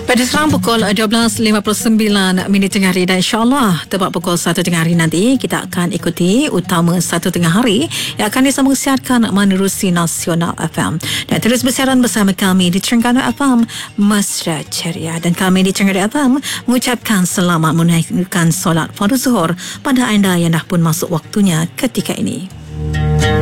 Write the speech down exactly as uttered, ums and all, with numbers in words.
Pada sekarang pukul dua belas lima puluh sembilan minit tengah hari, dan insyaAllah tepat pukul satu tengah hari nanti kita akan ikuti utama satu tengah hari yang akan disambung siarkan menerusi Nasional F M. Dan terus bersiaran bersama kami di Terengganu F M Mesra Ceria. Dan kami di Terengganu F M mengucapkan selamat menunaikan solat fardu zuhur pada anda yang dah pun masuk waktunya ketika ini.